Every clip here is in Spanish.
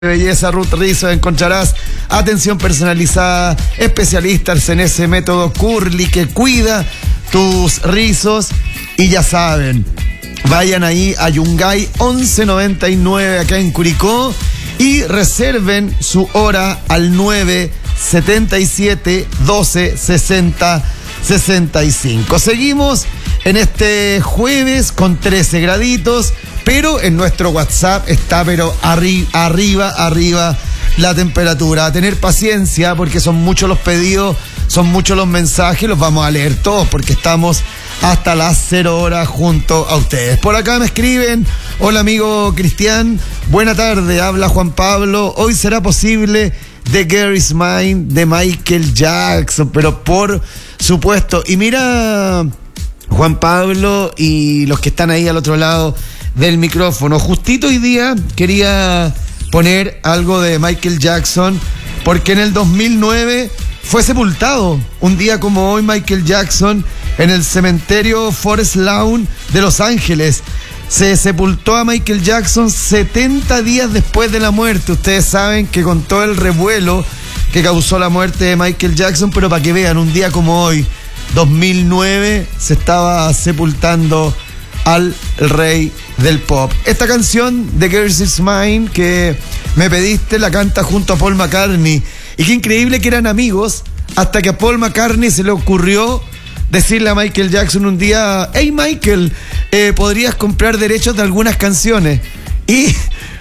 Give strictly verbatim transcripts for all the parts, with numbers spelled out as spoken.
Belleza Ruth Rizzo encontrarás atención personalizada, especialistas en ese método Curly que cuida tus rizos. Y ya saben, vayan ahí a Yungay once noventa y nueve acá en Curicó y reserven su hora al nueve setenta y siete doce sesenta sesenta y cinco. Seguimos en este jueves con trece graditos, pero en nuestro WhatsApp está pero arri- arriba, arriba la temperatura. A tener paciencia porque son muchos los pedidos, son muchos los mensajes, los vamos a leer todos porque estamos hasta las cero horas junto a ustedes. Por acá me escriben: hola amigo Cristian, buena tarde, habla Juan Pablo, hoy será posible The Girl Is Mine de Michael Jackson, pero por supuesto. Y mira, Juan Pablo y los que están ahí al otro lado del micrófono, justito hoy día quería poner algo de Michael Jackson porque en el dos mil nueve fue sepultado, un día como hoy, Michael Jackson en el cementerio Forest Lawn de Los Ángeles. Se sepultó a Michael Jackson setenta días después de la muerte. Ustedes saben que con todo el revuelo que causó la muerte de Michael Jackson, pero para que vean, un día como hoy, dos mil nueve, se estaba sepultando al rey del pop. Esta canción The Girl Is Mine que me pediste la canta junto a Paul McCartney, y qué increíble que eran amigos hasta que a Paul McCartney se le ocurrió decirle a Michael Jackson un día: hey Michael, eh, podrías comprar derechos de algunas canciones. Y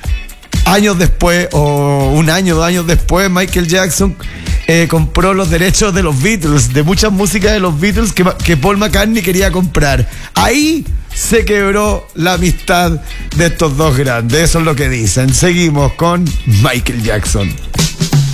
años después, o un año, dos años después, Michael Jackson eh, compró los derechos de los Beatles, de muchas músicas de los Beatles que, que Paul McCartney quería comprar. Ahí se quebró la amistad de estos dos grandes, eso es lo que dicen. Seguimos con Michael Jackson.